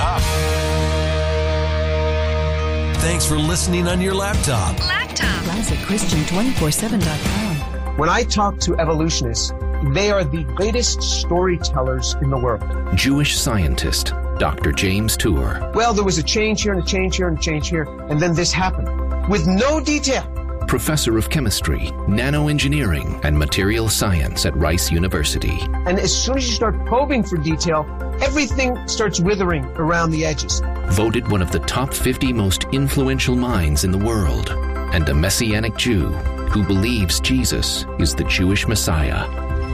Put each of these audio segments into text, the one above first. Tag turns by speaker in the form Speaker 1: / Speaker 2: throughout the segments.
Speaker 1: up. Thanks for listening on your laptop.
Speaker 2: ClassicChristian247.com.
Speaker 3: When I talk to evolutionists, they are the greatest storytellers in the world.
Speaker 4: Jewish scientist, Dr. James Tour.
Speaker 3: Well, there was a change here and a change here and a change here, and then this happened. With no detail.
Speaker 4: Professor of chemistry, nanoengineering, and material science at Rice University.
Speaker 3: And as soon as you start probing for detail, everything starts withering around the edges.
Speaker 4: Voted one of the top 50 most influential minds in the world, and a Messianic Jew who believes Jesus is the Jewish Messiah.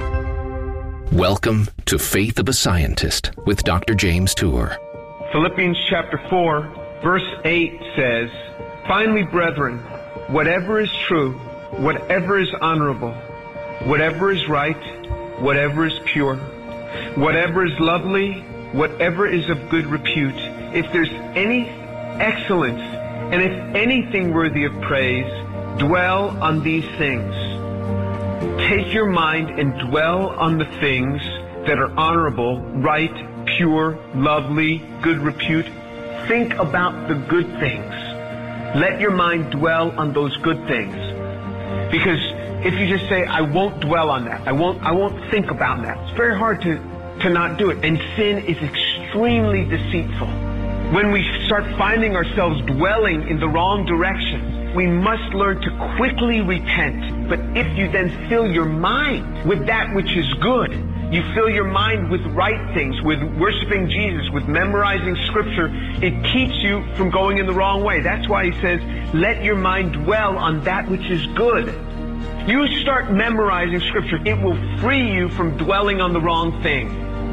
Speaker 4: Welcome to Faith of a Scientist with Dr. James Tour.
Speaker 5: Philippians chapter 4, verse 8 says, "Finally, brethren, whatever is true, whatever is honorable, whatever is right, whatever is pure, whatever is lovely, whatever is of good repute, if there's any excellence, and if anything worthy of praise, dwell on these things." Take your mind and dwell on the things that are honorable, right, pure, lovely, good repute. Think about the good things. Let your mind dwell on those good things. Because if you just say, I won't dwell on that, I won't think about that, it's very hard to not do it. And sin is extremely deceitful. When we start finding ourselves dwelling in the wrong direction, we must learn to quickly repent. But if you then fill your mind with that which is good, you fill your mind with right things, with worshiping Jesus, with memorizing Scripture, it keeps you from going in the wrong way. That's why he says, let your mind dwell on that which is good. You start memorizing Scripture, it will free you from dwelling on the wrong thing.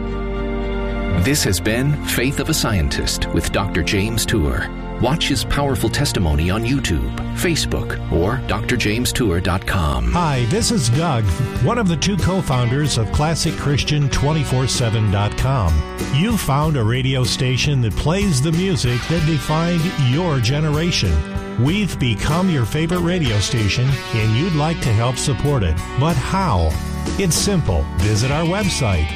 Speaker 4: This has been Faith of a Scientist with Dr. James Tour. Watch his powerful testimony on YouTube, Facebook, or drjamestour.com.
Speaker 6: Hi, this is Doug, one of the two co-founders of ClassicChristian247.com. You found a radio station that plays the music that defined your generation. We've become your favorite radio station, and you'd like to help support it. But how? It's simple. Visit our website,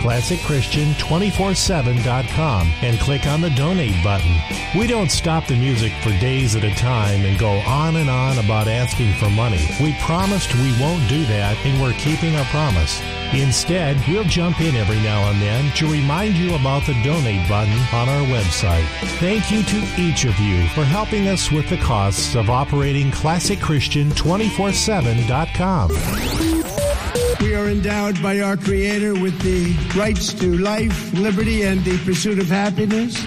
Speaker 6: ClassicChristian247.com, and click on the donate button. We don't stop the music for days at a time and go on and on about asking for money. We promised we won't do that, and we're keeping our promise. Instead, we'll jump in every now and then to remind you about the donate button on our website. Thank you to each of you for helping us with the costs of operating ClassicChristian247.com.
Speaker 7: We are endowed by our Creator with the rights to life, liberty, and the pursuit of happiness.